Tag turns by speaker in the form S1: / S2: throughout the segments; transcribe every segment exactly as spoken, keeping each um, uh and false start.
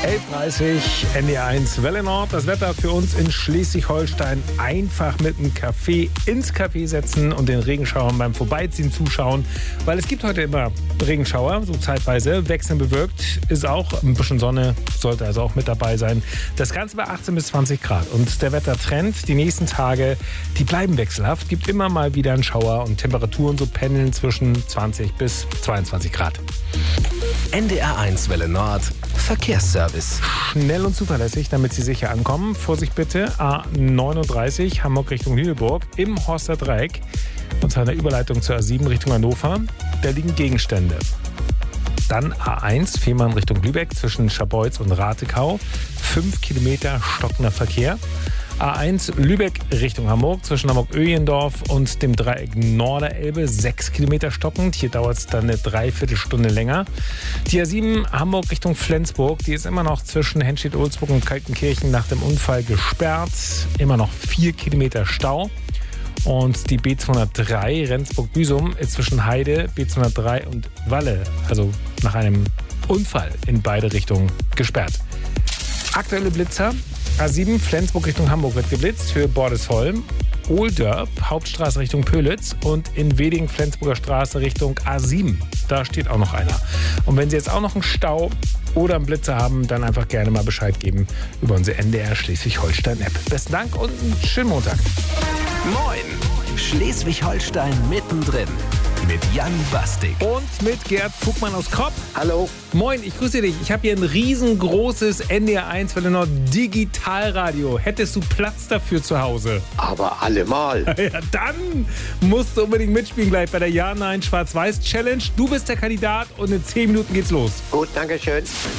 S1: elf Uhr dreißig, N D R eins Welle Nord. Das Wetter für uns in Schleswig-Holstein: einfach mit einem Kaffee ins Café setzen und den Regenschauern beim Vorbeiziehen zuschauen. Weil es gibt heute immer Regenschauer, so zeitweise. Wechselnd bewölkt ist auch. Ein bisschen Sonne sollte also auch mit dabei sein. Das Ganze bei achtzehn bis zwanzig Grad. Und der Wettertrend die nächsten Tage, die bleiben wechselhaft. Gibt immer mal wieder einen Schauer und Temperaturen so pendeln zwischen zwanzig bis zweiundzwanzig Grad.
S2: N D R eins Welle Nord Verkehrsservice.
S1: Schnell und zuverlässig, damit Sie sicher ankommen. Vorsicht bitte, A neununddreißig Hamburg Richtung Lüneburg im Horster Dreieck und zu einer Überleitung zur A sieben Richtung Hannover. Da liegen Gegenstände. Dann A eins Fehmarn Richtung Lübeck zwischen Scharbeutz und Ratekau. Fünf Kilometer stockender Verkehr. A eins Lübeck Richtung Hamburg zwischen Hamburg-Öhlendorf und dem Dreieck Norderelbe. Sechs Kilometer stockend. Hier dauert es dann eine Dreiviertelstunde länger. Die A sieben Hamburg Richtung Flensburg. Die ist immer noch zwischen Henstedt-Ulzburg und Kaltenkirchen nach dem Unfall gesperrt. Immer noch vier Kilometer Stau. Und die B zweihundertdrei Rendsburg-Büsum ist zwischen Heide, B zweihundertdrei und Walle, also nach einem Unfall in beide Richtungen gesperrt. Aktuelle Blitzer: A sieben Flensburg Richtung Hamburg wird geblitzt, Höhe Bordesholm. Ohldörp, Hauptstraße Richtung Pölitz und in Weding Flensburger Straße Richtung A sieben. Da steht auch noch einer. Und wenn Sie jetzt auch noch einen Stau oder einen Blitzer haben, dann einfach gerne mal Bescheid geben über unsere N D R Schleswig-Holstein-App. Besten Dank und einen schönen Montag.
S2: Moin! Schleswig-Holstein mittendrin. Mit Jan Bastik.
S1: Und mit Gerd Fugmann aus Kropp.
S3: Hallo.
S1: Moin, ich grüße dich. Ich habe hier ein riesengroßes N D R eins Welle Nord Digitalradio. Hättest du Platz dafür zu Hause?
S3: Aber allemal.
S1: Ja, dann musst du unbedingt mitspielen gleich bei der Ja-Nein-Schwarz-Weiß-Challenge. Du bist der Kandidat und in zehn Minuten geht's los.
S3: Gut, danke schön.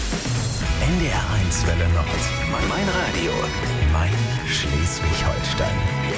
S2: N D R eins Welle Nord. Mein Radio. Mein Schleswig-Holstein.